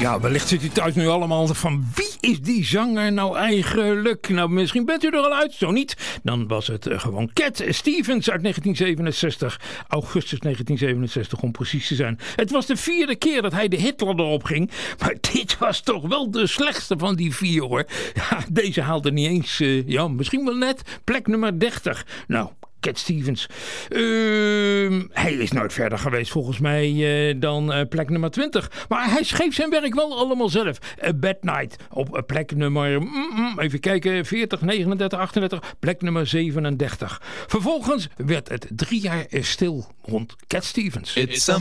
Ja, wellicht zit u thuis nu allemaal van wie is die zanger nou eigenlijk? Nou, misschien bent u er al uit. Zo niet, dan was het gewoon Cat Stevens uit 1967. Augustus 1967 om precies te zijn. Het was de 4e keer dat hij de hitladder opging. Maar dit was toch wel de slechtste van die 4 hoor. Ja, deze haalde niet eens, misschien wel net, plek nummer 30. Nou, Cat Stevens. Hij is nooit verder geweest volgens mij dan plek nummer 20. Maar hij schreef zijn werk wel allemaal zelf. A Bad Night op plek nummer, even kijken, 40, 39, 38, plek nummer 37. Vervolgens werd het 3 jaar stil rond Cat Stevens. It's a